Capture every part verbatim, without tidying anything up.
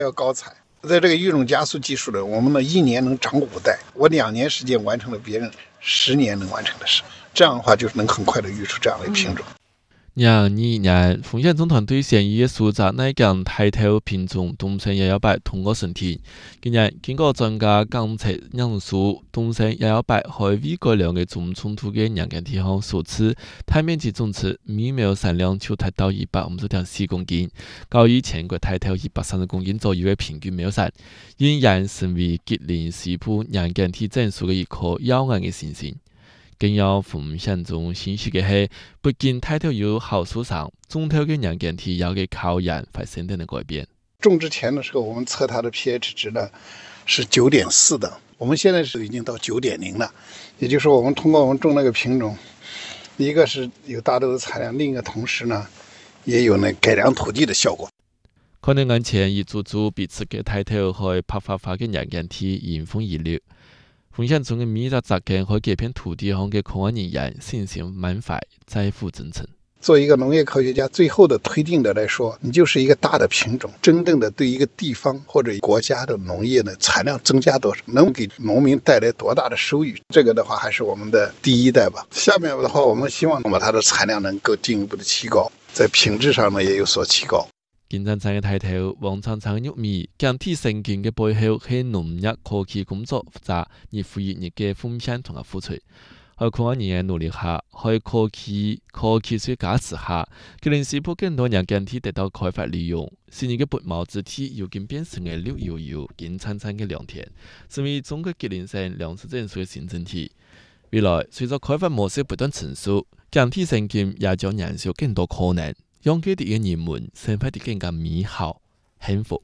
要高采。在这个育种加速技术呢，我们呢一年能长五代，我两年时间完成了别人十年能完成的事，这样的话就能很快的育出这样的品种。 廿二年，风险总团队建议苏扎奶酱抬头品种东升一一八通过审题。今年經過專家監測因素，東升一一八可以為改良嘅種衝突嘅釀嘅地方所持，體面積總值米苗產量就達到一百五十點四公斤，高於全國抬頭一百三十公斤左右嘅平均苗產，仍然成為吉林西部釀嘅體整數嘅一顆耀眼嘅星星。更要分享中信息嘅係，不僅抬頭有好樹上，種頭嘅釀嘅體要嘅考驗發生等的改變。 種之前的時候，我們測它的 pH 值呢是九點四的，我們現在是已經到九點零了，也就是說，我們通過我們種那個品種，一個是有大豆的產量，另一個同時呢，也有那改良土地的效果。 可能眼前一組組彼此嘅抬頭去拍發發嘅釀嘅體迎風而流。分享中嘅米雜雜根和這片土地上嘅科學人員信心滿懷，在乎真誠。 做一個農業科學家，最後的推定的來說，你就是一個大的品種，真正的對一個地方或者國家的農業的產量增加多少，能給農民帶來多大的收益，這個的話還是我們的第一代吧。下面的話，我們希望把它的產量能夠進一步的提高，在品質上呢也有所提高。 金燦燦嘅抬頭，黃燦燦嘅玉米，強體成件嘅背後係農業科技工作複雜，日復一日嘅風險同埋付出。喺科學人員努力下，喺科技科技術加持下，吉林西部更多釀嘅體得到開發利用，昔日嘅拔毛之地又竟變成嘅綠油油、金燦燦嘅良田，成為中國吉林省糧食整數嘅新整體。未來隨着開發模式不斷成熟，強體成件也將燃燒更多可能。讓佢哋嘅人們生活得更加美好、幸福。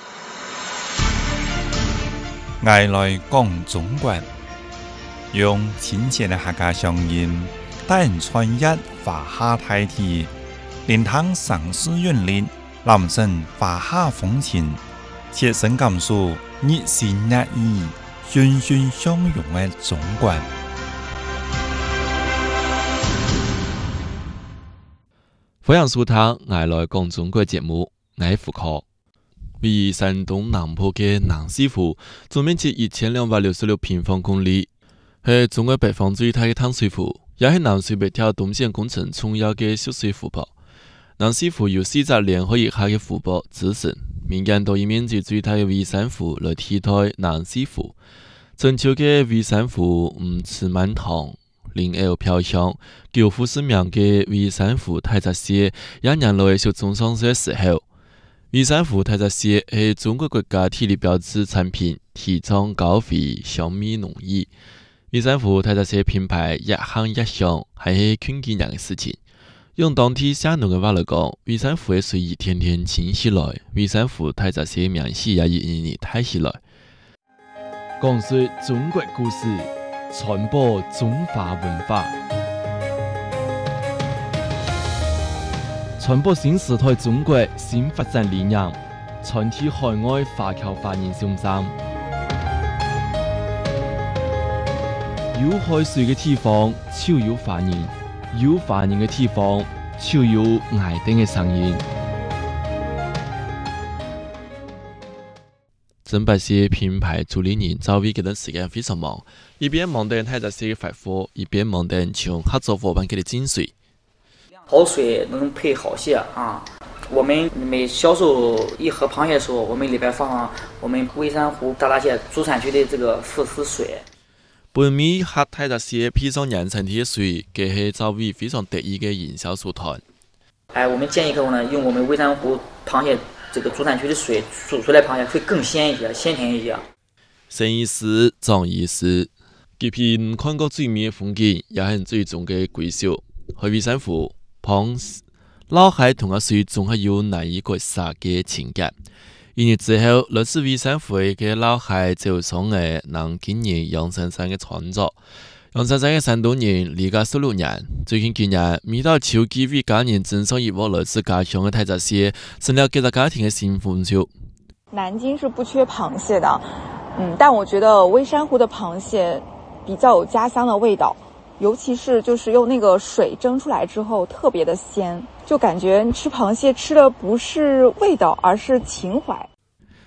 愛來講中國，用親切的客家聲音，帶人穿越華夏大地，連通城市韻律，攬勝華夏風情，切身感受日新月異、欣欣向榮嘅中國。 歡迎收聽《愛來講中國》節目，我係傅科。位於山東南部嘅南溪湖，總面積一千兩百六十六平方公里，係中國北方最大嘅淡水湖，也係南水北調東線工程重要嘅蓄水湖泊。南溪湖由四隻聯合一下嘅湖泊組成，民間都以面積最大嘅微山湖來替代南溪湖。全球嘅微山湖唔似滿塘。林鷗飄香，九湖四名嘅微山湖太澤市，一年來受種上水嘅時候，微山湖太澤市係中國國家地理標誌產品，提倡高肥小米農業。微山湖太澤市品牌一行一向係困幾年嘅事情。用當地下農嘅話來講，微山湖嘅水一天天清起來，微山湖太澤市名氣也一年年抬起來。講述中國故事。傳播中華文化，傳播新時代中國新發展理念，傳遞海外華僑華人信息。有海水嘅地方，就有華人；有華人嘅地方，就有愛丁嘅聲音。正白市品牌主理人趙偉嗰段時間非常忙，一邊忙等太澤市嘅發貨，一邊忙等從合作夥伴給的精髓。 好水能配好蟹啊！我們每銷售一盒螃蟹的時候，我們裏邊放我們微山湖大閘蟹主產區的這個富士水。 本米客太澤市配上釀成體嘅水，這係趙偉非常得意嘅營銷手段。 哎，我們建議客戶呢，用我們微山湖螃蟹。這個主產區的水煮出來螃蟹會更鮮一些，鮮甜一些。 生意是長意思，這片看過最美嘅風景，也係最終嘅歸宿。去微山湖螃老海同個水總係有難以割捨嘅情感。一年之後，來自微山湖嘅老海就上嚟能經驗楊珊珊嘅創作。楊珊珊嘅山東人，離家十六年，最近幾年，每到秋季為家人贈送一窩來自家鄉嘅太澤蟹，成了幾個家庭嘅新豐收。 南京是不缺螃蟹的，嗯，但我覺得微山湖的螃蟹比較有家鄉的味道，尤其是就是用那個水蒸出來之後，特別的鮮，就感覺吃螃蟹吃的不是味道，而是情懷。